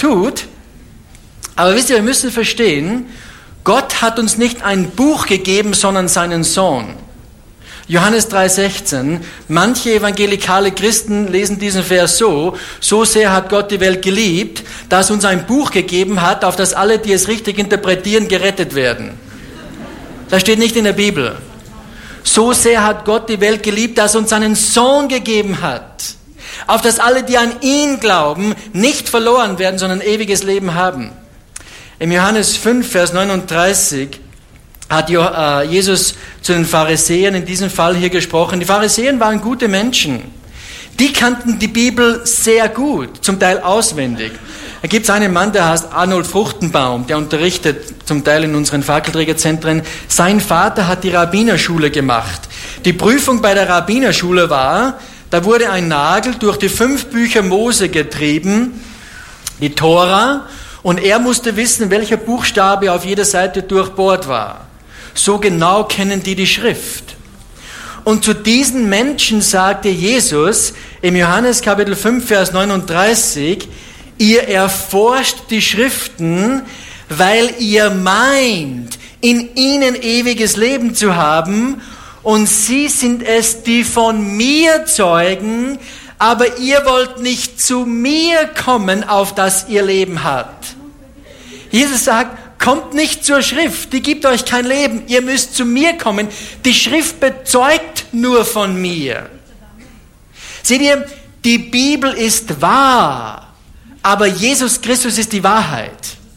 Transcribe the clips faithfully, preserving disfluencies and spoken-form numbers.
tut. Aber wisst ihr, wir müssen verstehen, Gott hat uns nicht ein Buch gegeben, sondern seinen Sohn. Johannes drei sechzehn, manche evangelikale Christen lesen diesen Vers so, so sehr hat Gott die Welt geliebt, dass uns ein Buch gegeben hat, auf das alle, die es richtig interpretieren, gerettet werden. Das steht nicht in der Bibel. So sehr hat Gott die Welt geliebt, dass er uns seinen Sohn gegeben hat, auf das alle, die an ihn glauben, nicht verloren werden, sondern ewiges Leben haben. Im Johannes fünf, Vers neununddreißig hat Jesus zu den Pharisäern in diesem Fall hier gesprochen. Die Pharisäer waren gute Menschen. Die kannten die Bibel sehr gut, zum Teil auswendig. Da gibt es einen Mann, der heißt Arnold Fruchtenbaum, der unterrichtet zum Teil in unseren Fackelträgerzentren. Sein Vater hat die Rabbinerschule gemacht. Die Prüfung bei der Rabbinerschule war, da wurde ein Nagel durch die fünf Bücher Mose getrieben, die Tora, und er musste wissen, welcher Buchstabe auf jeder Seite durchbohrt war. So genau kennen die die Schrift. Und zu diesen Menschen sagte Jesus im Johannes Kapitel fünf, Vers neununddreißig, ihr erforscht die Schriften, weil ihr meint, in ihnen ewiges Leben zu haben, und sie sind es, die von mir zeugen, aber ihr wollt nicht zu mir kommen, auf das ihr Leben habt. Jesus sagt, kommt nicht zur Schrift, die gibt euch kein Leben, ihr müsst zu mir kommen. Die Schrift bezeugt nur von mir. Seht ihr, die Bibel ist wahr, aber Jesus Christus ist die Wahrheit.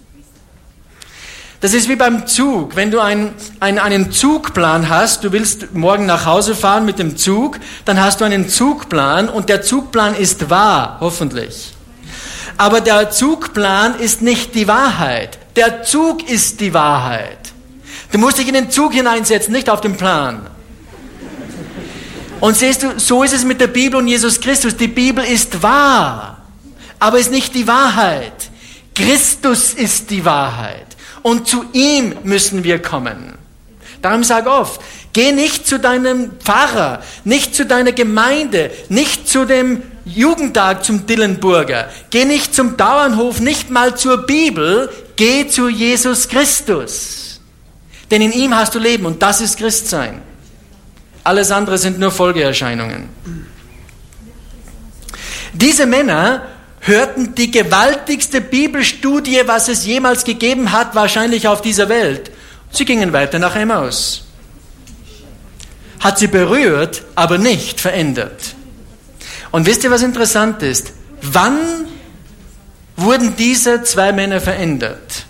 Das ist wie beim Zug. Wenn du einen, einen, einen Zugplan hast, du willst morgen nach Hause fahren mit dem Zug, dann hast du einen Zugplan und der Zugplan ist wahr, hoffentlich. Aber der Zugplan ist nicht die Wahrheit. Der Zug ist die Wahrheit. Du musst dich in den Zug hineinsetzen, nicht auf den Plan. Und siehst du, so ist es mit der Bibel und Jesus Christus. Die Bibel ist wahr, aber ist nicht die Wahrheit. Christus ist die Wahrheit. Und zu ihm müssen wir kommen. Darum sag oft, geh nicht zu deinem Pfarrer, nicht zu deiner Gemeinde, nicht zu dem Jugendtag zum Dillenburger, geh nicht zum Bauernhof, nicht mal zur Bibel, geh zu Jesus Christus. Denn in ihm hast du Leben und das ist Christsein. Alles andere sind nur Folgeerscheinungen. Diese Männer hörten die gewaltigste Bibelstudie, was es jemals gegeben hat, wahrscheinlich auf dieser Welt. Sie gingen weiter nach Emmaus. Hat sie berührt, aber nicht verändert. Und wisst ihr, was interessant ist? Wann wurden diese zwei Männer verändert?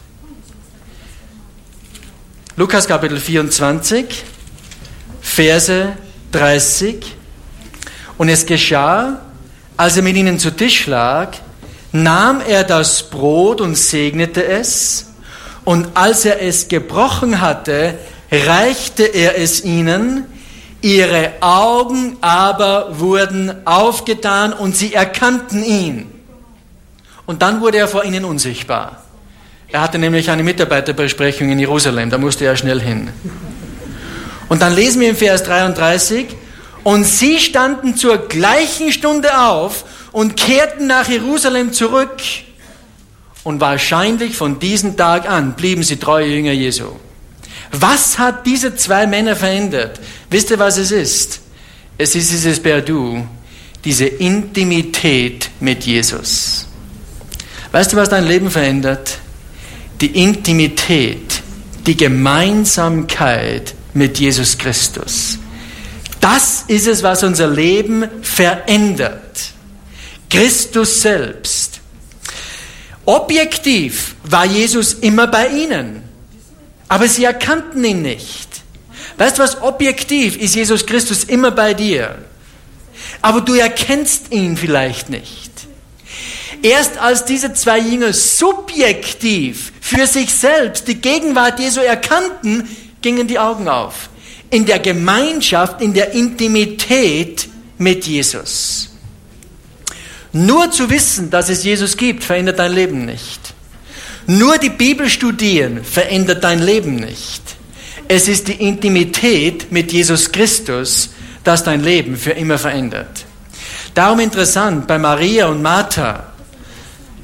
Lukas Kapitel vierundzwanzig, Verse dreißig. Und es geschah, als er mit ihnen zu Tisch lag, nahm er das Brot und segnete es, und als er es gebrochen hatte, reichte er es ihnen, ihre Augen aber wurden aufgetan und sie erkannten ihn. Und dann wurde er vor ihnen unsichtbar. Er hatte nämlich eine Mitarbeiterbesprechung in Jerusalem, da musste er schnell hin. Und dann lesen wir im Vers dreiunddreißig, und sie standen zur gleichen Stunde auf und kehrten nach Jerusalem zurück. Und wahrscheinlich von diesem Tag an blieben sie treue Jünger Jesu. Was hat diese zwei Männer verändert? Wisst ihr, was es ist? Es ist dieses Perdu, diese Intimität mit Jesus. Weißt du, was dein Leben verändert? Die Intimität, die Gemeinsamkeit mit Jesus Christus. Das ist es, was unser Leben verändert. Christus selbst. Objektiv war Jesus immer bei ihnen, aber sie erkannten ihn nicht. Weißt du was, objektiv ist Jesus Christus immer bei dir, aber du erkennst ihn vielleicht nicht. Erst als diese zwei Jünger subjektiv für sich selbst die Gegenwart Jesu erkannten, gingen die Augen auf. In der Gemeinschaft, in der Intimität mit Jesus. Nur zu wissen, dass es Jesus gibt, verändert dein Leben nicht. Nur die Bibel studieren verändert dein Leben nicht. Es ist die Intimität mit Jesus Christus, das dein Leben für immer verändert. Darum interessant bei Maria und Martha.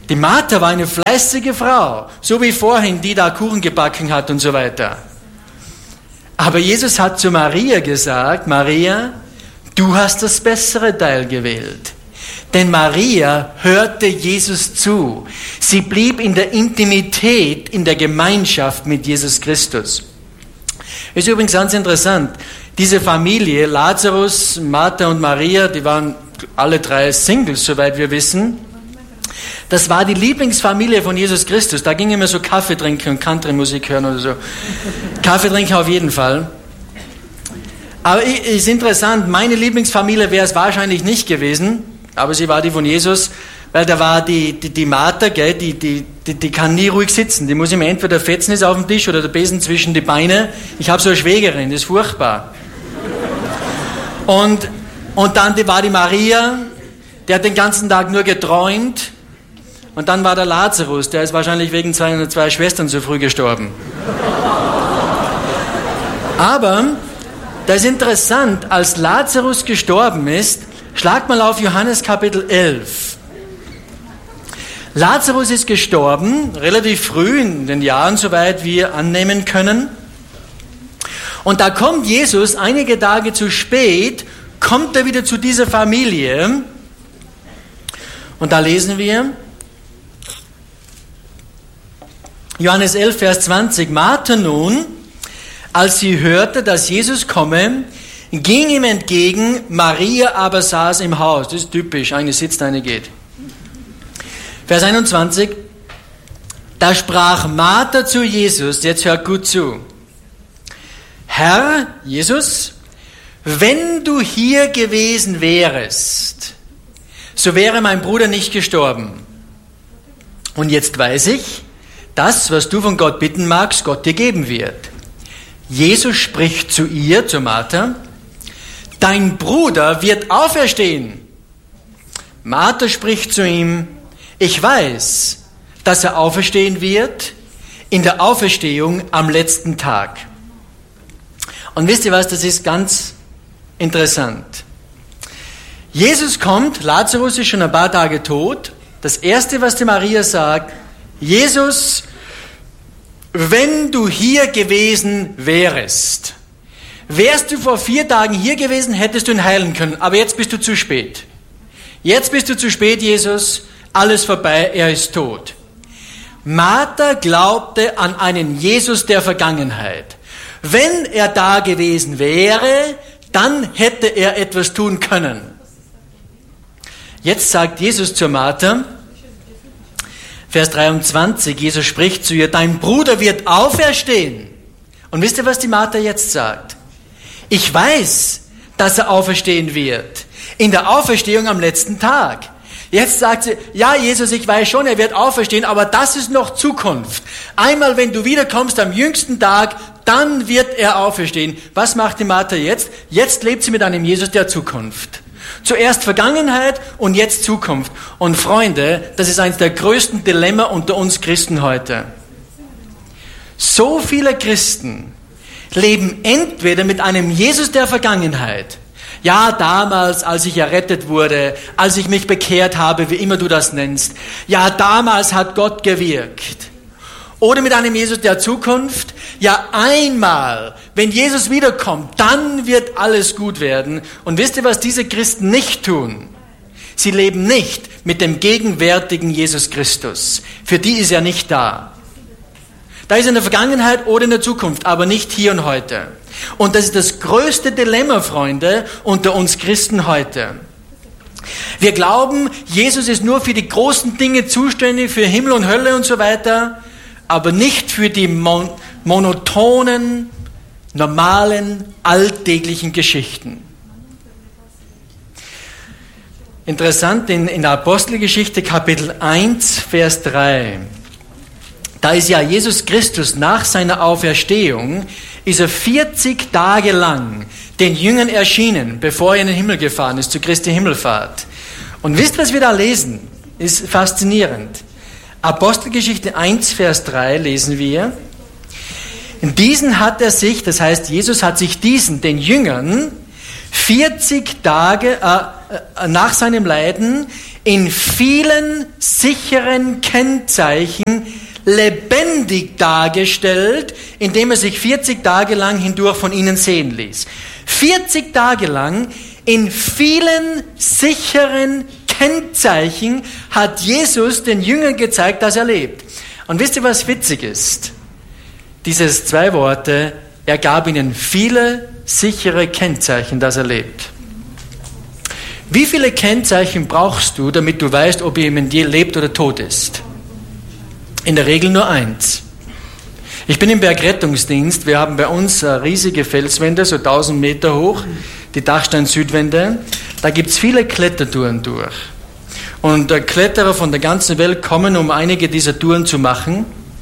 Die Martha war eine fleißige Frau, so wie vorhin, die da Kuchen gebacken hat und so weiter. Aber Jesus hat zu Maria gesagt, Maria, du hast das bessere Teil gewählt. Denn Maria hörte Jesus zu. Sie blieb in der Intimität, in der Gemeinschaft mit Jesus Christus. Ist übrigens ganz interessant. Diese Familie, Lazarus, Martha und Maria, die waren alle drei Singles, soweit wir wissen. Das war die Lieblingsfamilie von Jesus Christus. Da ging immer so Kaffee trinken und Country-Musik hören oder so. Kaffee trinken auf jeden Fall. Aber ist interessant, meine Lieblingsfamilie wäre es wahrscheinlich nicht gewesen, aber sie war die von Jesus, weil da war die, die, die Martha, gell, die, die, die, die kann nie ruhig sitzen. Die muss immer entweder fetzen ist auf dem Tisch oder der Besen zwischen die Beine. Ich habe so eine Schwägerin, das ist furchtbar. Und, und dann die, war die Maria, die hat den ganzen Tag nur geträumt. Und dann war der Lazarus, der ist wahrscheinlich wegen seiner zwei Schwestern so früh gestorben. Aber das ist interessant, als Lazarus gestorben ist, schlagt mal auf Johannes Kapitel elf. Lazarus ist gestorben, relativ früh in den Jahren, soweit wir annehmen können. Und da kommt Jesus einige Tage zu spät, kommt er wieder zu dieser Familie. Und da lesen wir, Johannes elf, Vers zwanzig, Martha nun, als sie hörte, dass Jesus komme, ging ihm entgegen, Maria aber saß im Haus. Das ist typisch, eine sitzt, eine geht. Vers einundzwanzig, da sprach Martha zu Jesus, jetzt hört gut zu, Herr, Jesus, wenn du hier gewesen wärest, so wäre mein Bruder nicht gestorben. Und jetzt weiß ich, das, was du von Gott bitten magst, Gott dir geben wird. Jesus spricht zu ihr, zu Martha, dein Bruder wird auferstehen. Martha spricht zu ihm, ich weiß, dass er auferstehen wird in der Auferstehung am letzten Tag. Und wisst ihr was, das ist ganz interessant. Jesus kommt, Lazarus ist schon ein paar Tage tot. Das Erste, was die Maria sagt, Jesus, wenn du hier gewesen wärest, wärst du vor vier Tagen hier gewesen, hättest du ihn heilen können, aber jetzt bist du zu spät. Jetzt bist du zu spät, Jesus, alles vorbei, er ist tot. Martha glaubte an einen Jesus der Vergangenheit. Wenn er da gewesen wäre, dann hätte er etwas tun können. Jetzt sagt Jesus zur Martha, Vers dreiundzwanzig, Jesus spricht zu ihr, dein Bruder wird auferstehen. Und wisst ihr, was die Martha jetzt sagt? Ich weiß, dass er auferstehen wird. In der Auferstehung am letzten Tag. Jetzt sagt sie, ja Jesus, ich weiß schon, er wird auferstehen, aber das ist noch Zukunft. Einmal, wenn du wiederkommst am jüngsten Tag, dann wird er auferstehen. Was macht die Martha jetzt? Jetzt lebt sie mit einem Jesus der Zukunft. Zuerst Vergangenheit und jetzt Zukunft. Und Freunde, das ist eines der größten Dilemma unter uns Christen heute. So viele Christen leben entweder mit einem Jesus der Vergangenheit, ja, damals, als ich errettet wurde, als ich mich bekehrt habe, wie immer du das nennst, ja, damals hat Gott gewirkt. Oder mit einem Jesus der Zukunft, ja, einmal, wenn Jesus wiederkommt, dann wird alles gut werden. Und wisst ihr, was diese Christen nicht tun? Sie leben nicht mit dem gegenwärtigen Jesus Christus. Für die ist er nicht da. Da ist er in der Vergangenheit oder in der Zukunft, aber nicht hier und heute. Und das ist das größte Dilemma, Freunde, unter uns Christen heute. Wir glauben, Jesus ist nur für die großen Dinge zuständig, für Himmel und Hölle und so weiter, aber nicht für die mon- monotonen, normalen, alltäglichen Geschichten. Interessant, in, in der Apostelgeschichte Kapitel eins, Vers drei, da ist ja Jesus Christus nach seiner Auferstehung, ist er vierzig Tage lang den Jüngern erschienen, bevor er in den Himmel gefahren ist, zu Christi Himmelfahrt. Und wisst, was wir da lesen? Ist faszinierend. Apostelgeschichte eins, Vers drei lesen wir, in diesen hat er sich, das heißt, Jesus hat sich diesen, den Jüngern, vierzig Tage äh, nach seinem Leiden in vielen sicheren Kennzeichen lebendig dargestellt, indem er sich vierzig Tage lang hindurch von ihnen sehen ließ. vierzig Tage lang in vielen sicheren Kennzeichen hat Jesus den Jüngern gezeigt, dass er lebt. Und wisst ihr, was witzig ist? Dieses zwei Worte, er gab ihnen viele sichere Kennzeichen, dass er lebt. Wie viele Kennzeichen brauchst du, damit du weißt, ob jemand je lebt oder tot ist? In der Regel nur eins. Ich bin im Bergrettungsdienst. Wir haben bei uns riesige Felswände, so tausend Meter hoch, die Dachstein-Südwände. Da gibt es viele Klettertouren durch. Und Kletterer von der ganzen Welt kommen, um einige dieser Touren zu machen.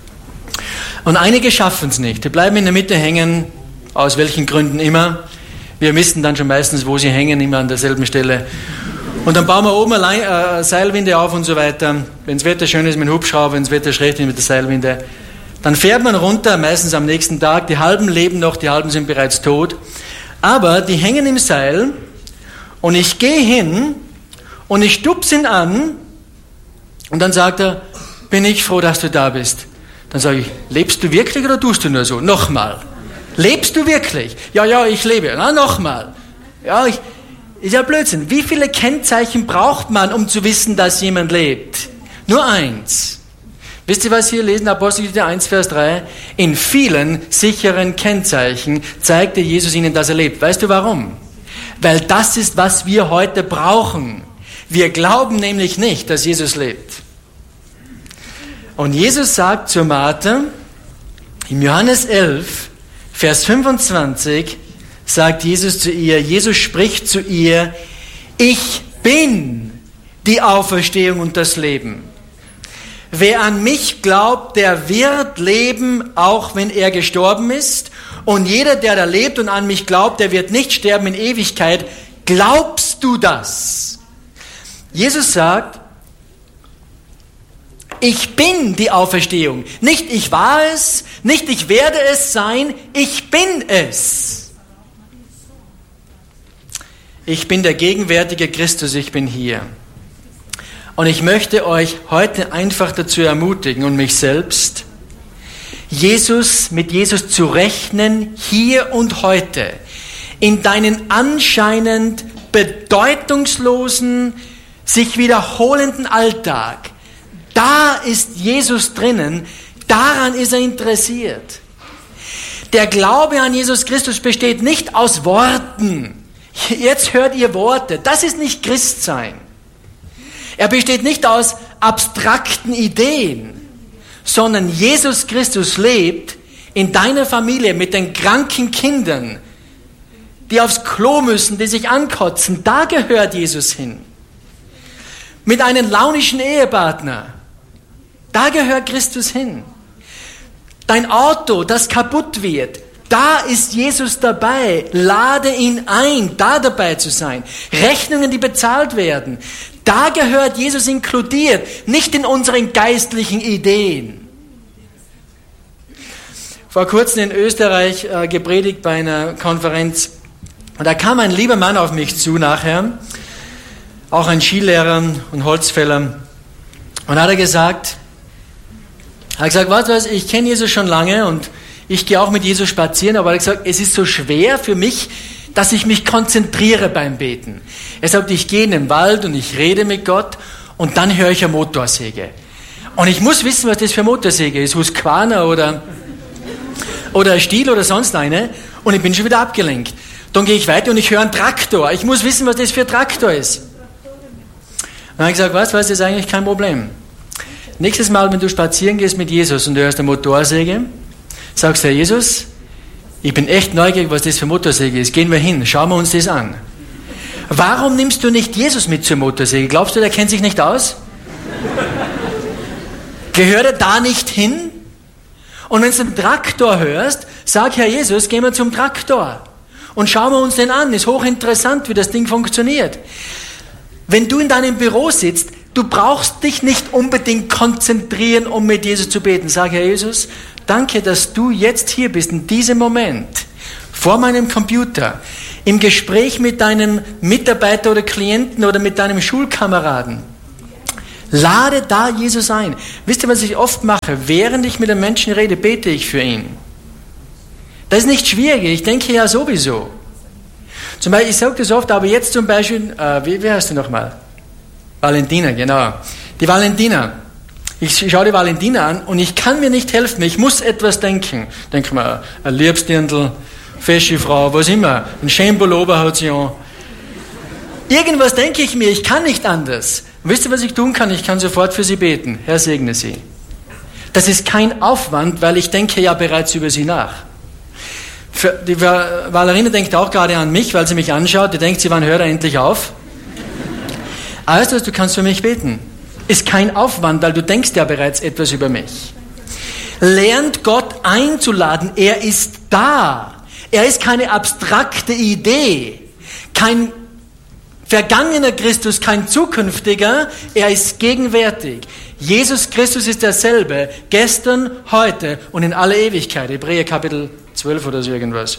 Und einige schaffen es nicht. Die bleiben in der Mitte hängen, aus welchen Gründen immer. Wir wissen dann schon meistens, wo sie hängen, immer an derselben Stelle. Und dann bauen wir oben allein, äh, Seilwinde auf und so weiter. Wenn das Wetter schön ist mit dem Hubschrauber, wenn das Wetter schlecht ist mit der Seilwinde. Dann fährt man runter, meistens am nächsten Tag. Die halben leben noch, die halben sind bereits tot. Aber die hängen im Seil und ich gehe hin und ich stupse ihn an und dann sagt er, bin ich froh, dass du da bist. Dann sage ich, lebst du wirklich oder tust du nur so? Nochmal. Lebst du wirklich? Ja, ja, ich lebe. Na, nochmal. Ja, ich, ist ja Blödsinn. Wie viele Kennzeichen braucht man, um zu wissen, dass jemand lebt? Nur eins. Wisst ihr, was hier lesen? Apostelgeschichte eins, Vers drei. In vielen sicheren Kennzeichen zeigte Jesus ihnen, dass er lebt. Weißt du warum? Weil das ist, was wir heute brauchen. Wir glauben nämlich nicht, dass Jesus lebt. Und Jesus sagt zur Martha, im Johannes elf, Vers fünfundzwanzig, sagt Jesus zu ihr, Jesus spricht zu ihr, ich bin die Auferstehung und das Leben. Wer an mich glaubt, der wird leben, auch wenn er gestorben ist. Und jeder, der da lebt und an mich glaubt, der wird nicht sterben in Ewigkeit. Glaubst du das? Jesus sagt, ich bin die Auferstehung. Nicht ich war es, nicht ich werde es sein, ich bin es. Ich bin der gegenwärtige Christus, ich bin hier. Und ich möchte euch heute einfach dazu ermutigen und mich selbst, Jesus, mit Jesus zu rechnen, hier und heute, in deinen anscheinend bedeutungslosen, sich wiederholenden Alltag. Da ist Jesus drinnen, daran ist er interessiert. Der Glaube an Jesus Christus besteht nicht aus Worten. Jetzt hört ihr Worte, das ist nicht Christsein. Er besteht nicht aus abstrakten Ideen, sondern Jesus Christus lebt in deiner Familie mit den kranken Kindern, die aufs Klo müssen, die sich ankotzen. Da gehört Jesus hin. Mit einem launischen Ehepartner, da gehört Christus hin. Dein Auto, das kaputt wird, da ist Jesus dabei. Lade ihn ein, da dabei zu sein. Rechnungen, die bezahlt werden, da gehört Jesus inkludiert, nicht in unseren geistlichen Ideen. Vor kurzem in Österreich äh, gepredigt bei einer Konferenz und da kam ein lieber Mann auf mich zu nachher, auch ein Skilehrer und Holzfäller, und hat er gesagt, hat gesagt, was weiß ich, kenne Jesus schon lange und ich gehe auch mit Jesus spazieren, aber er hat gesagt, es ist so schwer für mich, dass ich mich konzentriere beim Beten. Er sagt, ich gehe in den Wald und ich rede mit Gott und dann höre ich eine Motorsäge. Und ich muss wissen, was das für eine Motorsäge ist, Husqvarna oder, oder ein Stihl oder sonst eine, und ich bin schon wieder abgelenkt. Dann gehe ich weiter und ich höre einen Traktor. Ich muss wissen, was das für ein Traktor ist. Und dann habe ich gesagt, was, was, das ist eigentlich kein Problem. Nächstes Mal, wenn du spazieren gehst mit Jesus und du hörst eine Motorsäge, sagst du, Herr Jesus, ich bin echt neugierig, was das für eine Motorsäge ist. Gehen wir hin, schauen wir uns das an. Warum nimmst du nicht Jesus mit zur Motorsäge? Glaubst du, der kennt sich nicht aus? Gehört er da nicht hin? Und wenn du einen Traktor hörst, sag, Herr Jesus, gehen wir zum Traktor und schauen wir uns den an. Ist hochinteressant, wie das Ding funktioniert. Wenn du in deinem Büro sitzt, du brauchst dich nicht unbedingt konzentrieren, um mit Jesus zu beten. Sag, Herr Jesus, danke, dass du jetzt hier bist, in diesem Moment, vor meinem Computer, im Gespräch mit deinem Mitarbeiter oder Klienten oder mit deinem Schulkameraden. Lade da Jesus ein. Wisst ihr, was ich oft mache? Während ich mit einem Menschen rede, bete ich für ihn. Das ist nicht schwierig, ich denke ja sowieso. Zum Beispiel, ich sage das oft, aber jetzt zum Beispiel, äh, wie, wie heißt du nochmal? Valentina, genau. Die Valentina. Ich schaue die Valentina an und ich kann mir nicht helfen, ich muss etwas denken. Denk mal, ein Liebsdirndl, fesche Frau, was immer, ein schönen Pullover hat sie an. Irgendwas denke ich mir, ich kann nicht anders. Und wisst ihr, was ich tun kann? Ich kann sofort für sie beten. Herr, segne sie. Das ist kein Aufwand, weil ich denke ja bereits über sie nach. Für die Valerina denkt auch gerade an mich, weil sie mich anschaut. Die denkt, sie, wann hört er endlich auf? Aber weißt du was, du kannst für mich beten. Ist kein Aufwand, weil du denkst ja bereits etwas über mich. Lernt Gott einzuladen. Er ist da. Er ist keine abstrakte Idee. Kein vergangener Christus, kein zukünftiger. Er ist gegenwärtig. Jesus Christus ist derselbe. Gestern, heute und in alle Ewigkeit. Hebräer Kapitel zwölf oder so irgendwas.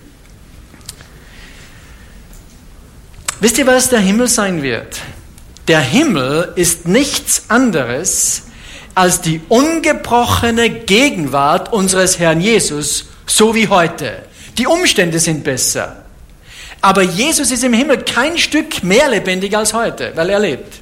Wisst ihr, was der Himmel sein wird? Der Himmel ist nichts anderes als die ungebrochene Gegenwart unseres Herrn Jesus, so wie heute. Die Umstände sind besser. Aber Jesus ist im Himmel kein Stück mehr lebendig als heute, weil er lebt.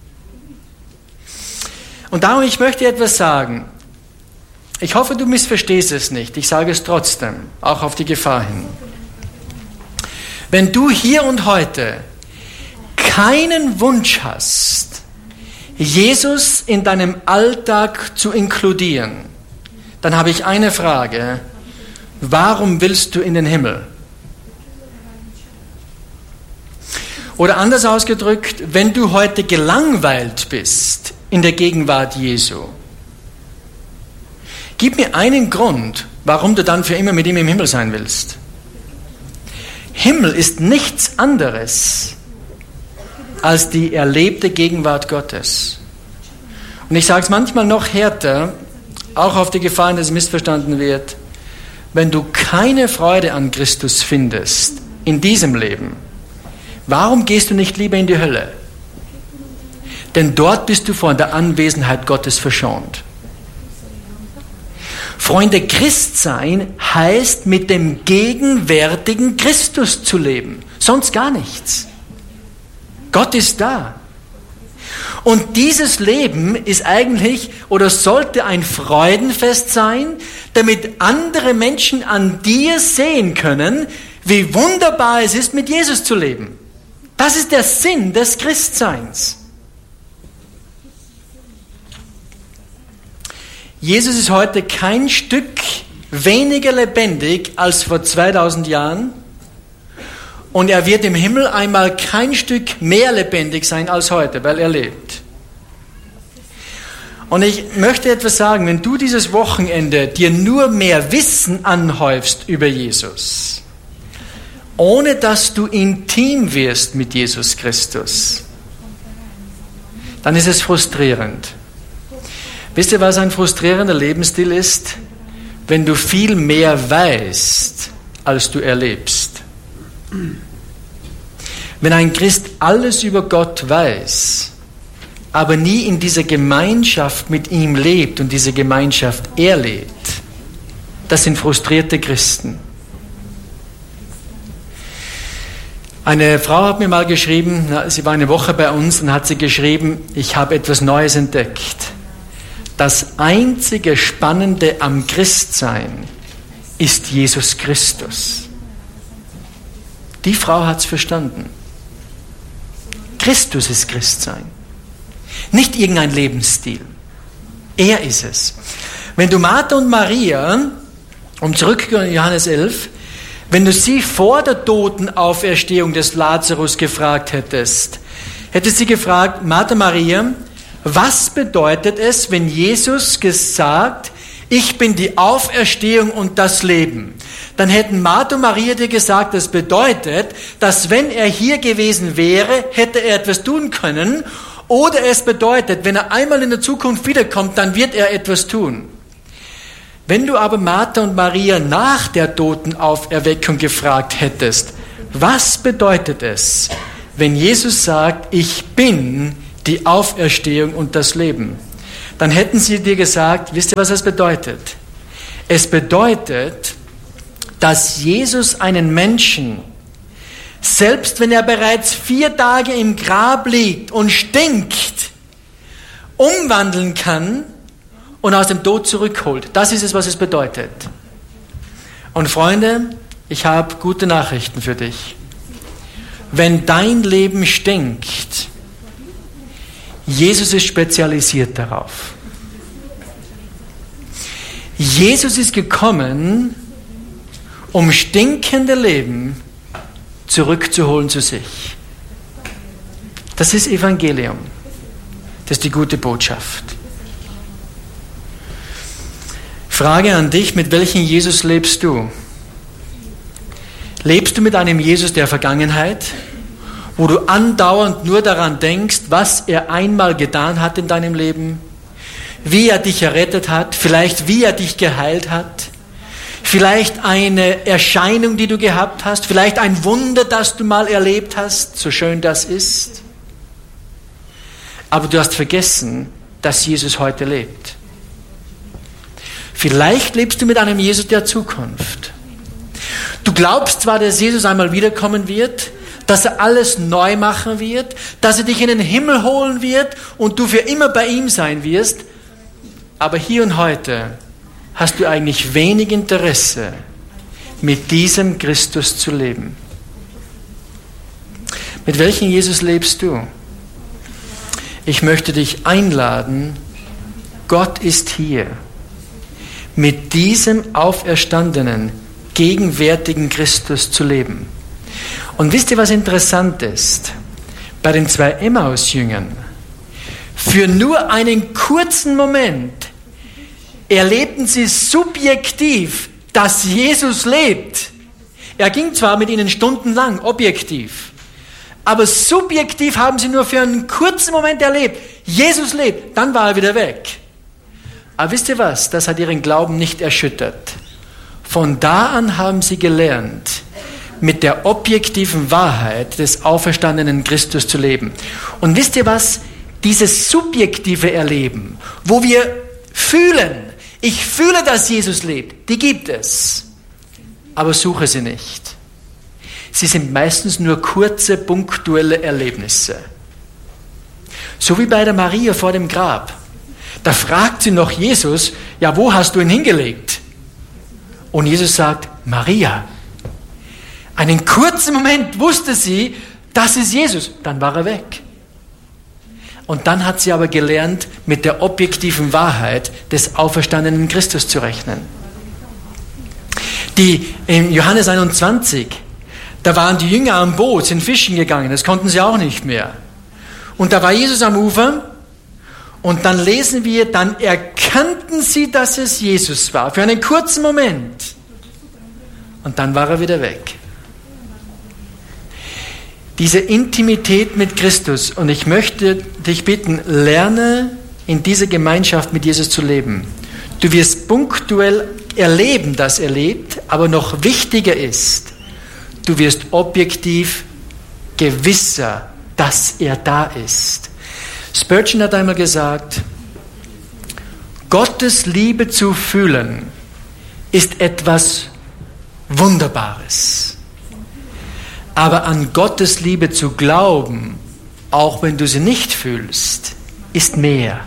Und darum, ich möchte etwas sagen. Ich hoffe, du missverstehst es nicht. Ich sage es trotzdem, auch auf die Gefahr hin. Wenn du hier und heute keinen Wunsch hast, Jesus in deinem Alltag zu inkludieren, dann habe ich eine Frage. Warum willst du in den Himmel? Oder anders ausgedrückt, wenn du heute gelangweilt bist in der Gegenwart Jesu, gib mir einen Grund, warum du dann für immer mit ihm im Himmel sein willst. Himmel ist nichts anderes als die erlebte Gegenwart Gottes. Und ich sage es manchmal noch härter, auch auf die Gefahr hin, dass es missverstanden wird, wenn du keine Freude an Christus findest in diesem Leben, warum gehst du nicht lieber in die Hölle? Denn dort bist du von der Anwesenheit Gottes verschont. Freunde, Christsein heißt, mit dem gegenwärtigen Christus zu leben. Sonst gar nichts. Gott ist da. Und dieses Leben ist eigentlich oder sollte ein Freudenfest sein, damit andere Menschen an dir sehen können, wie wunderbar es ist, mit Jesus zu leben. Das ist der Sinn des Christseins. Jesus ist heute kein Stück weniger lebendig als vor zweitausend Jahren und er wird im Himmel einmal kein Stück mehr lebendig sein als heute, weil er lebt. Und ich möchte etwas sagen, wenn du dieses Wochenende dir nur mehr Wissen anhäufst über Jesus, ohne dass du intim wirst mit Jesus Christus, dann ist es frustrierend. Wisst ihr, was ein frustrierender Lebensstil ist? Wenn du viel mehr weißt, als du erlebst. Wenn ein Christ alles über Gott weiß, aber nie in dieser Gemeinschaft mit ihm lebt und diese Gemeinschaft erlebt, das sind frustrierte Christen. Eine Frau hat mir mal geschrieben, sie war eine Woche bei uns und hat sie geschrieben, ich habe etwas Neues entdeckt. Das einzige Spannende am Christsein ist Jesus Christus. Die Frau hat es verstanden. Christus ist Christsein. Nicht irgendein Lebensstil. Er ist es. Wenn du Martha und Maria, um zurückzugehen in Johannes elf, wenn du sie vor der Totenauferstehung des Lazarus gefragt hättest, hättest sie gefragt, Martha, Maria, was bedeutet es, wenn Jesus gesagt, ich bin die Auferstehung und das Leben? Dann hätten Martha und Maria dir gesagt, das bedeutet, dass wenn er hier gewesen wäre, hätte er etwas tun können. Oder es bedeutet, wenn er einmal in der Zukunft wiederkommt, dann wird er etwas tun. Wenn du aber Martha und Maria nach der Totenauferweckung gefragt hättest, was bedeutet es, wenn Jesus sagt, ich bin die Auferstehung und das Leben, dann hätten sie dir gesagt, wisst ihr, was das bedeutet? Es bedeutet, dass Jesus einen Menschen, selbst wenn er bereits vier Tage im Grab liegt und stinkt, umwandeln kann und aus dem Tod zurückholt. Das ist es, was es bedeutet. Und Freunde, ich habe gute Nachrichten für dich. Wenn dein Leben stinkt, Jesus ist spezialisiert darauf. Jesus ist gekommen, um stinkende Leben zurückzuholen zu sich. Das ist Evangelium. Das ist die gute Botschaft. Frage an dich, mit welchem Jesus lebst du? Lebst du mit einem Jesus der Vergangenheit, wo du andauernd nur daran denkst, was er einmal getan hat in deinem Leben, wie er dich errettet hat, vielleicht wie er dich geheilt hat, vielleicht eine Erscheinung, die du gehabt hast, vielleicht ein Wunder, das du mal erlebt hast, so schön das ist. Aber du hast vergessen, dass Jesus heute lebt. Vielleicht lebst du mit einem Jesus der Zukunft. Du glaubst zwar, dass Jesus einmal wiederkommen wird, dass er alles neu machen wird, dass er dich in den Himmel holen wird und du für immer bei ihm sein wirst, aber hier und heute hast du eigentlich wenig Interesse, mit diesem Christus zu leben. Mit welchem Jesus lebst du? Ich möchte dich einladen, Gott ist hier, mit diesem auferstandenen, gegenwärtigen Christus zu leben. Und wisst ihr, was interessant ist? Bei den zwei Emmaus-Jüngern, für nur einen kurzen Moment erlebten sie subjektiv, dass Jesus lebt. Er ging zwar mit ihnen stundenlang, objektiv, aber subjektiv haben sie nur für einen kurzen Moment erlebt, Jesus lebt, dann war er wieder weg. Aber wisst ihr was? Das hat ihren Glauben nicht erschüttert. Von da an haben sie gelernt, mit der objektiven Wahrheit des auferstandenen Christus zu leben. Und wisst ihr was? Dieses subjektive Erleben, wo wir fühlen, ich fühle, dass Jesus lebt, die gibt es. Aber suche sie nicht. Sie sind meistens nur kurze, punktuelle Erlebnisse. So wie bei der Maria vor dem Grab. Da fragt sie noch Jesus, ja, wo hast du ihn hingelegt? Und Jesus sagt, Maria. Einen kurzen Moment wusste sie, das ist Jesus. Dann war er weg. Und dann hat sie aber gelernt, mit der objektiven Wahrheit des auferstandenen Christus zu rechnen. Die in Johannes einundzwanzig, da waren die Jünger am Boot, sind fischen gegangen, das konnten sie auch nicht mehr. Und da war Jesus am Ufer und dann lesen wir, dann erkannten sie, dass es Jesus war, für einen kurzen Moment. Und dann war er wieder weg. Diese Intimität mit Christus, und ich möchte dich bitten, lerne in dieser Gemeinschaft mit Jesus zu leben. Du wirst punktuell erleben, dass er lebt, aber noch wichtiger ist, du wirst objektiv gewisser, dass er da ist. Spurgeon hat einmal gesagt, Gottes Liebe zu fühlen ist etwas Wunderbares. Aber an Gottes Liebe zu glauben, auch wenn du sie nicht fühlst, ist mehr.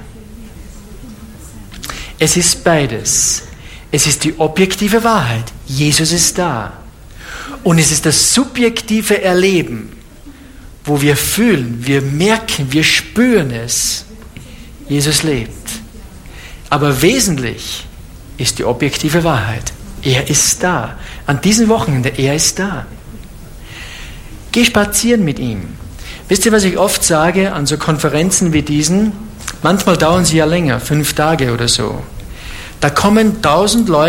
Es ist beides. Es ist die objektive Wahrheit. Jesus ist da. Und es ist das subjektive Erleben, wo wir fühlen, wir merken, wir spüren es. Jesus lebt. Aber wesentlich ist die objektive Wahrheit. Er ist da. An diesem Wochenende, er ist da. Geh spazieren mit ihm. Wisst ihr, was ich oft sage an so Konferenzen wie diesen? Manchmal dauern sie ja länger, fünf Tage oder so. Da kommen tausend Leute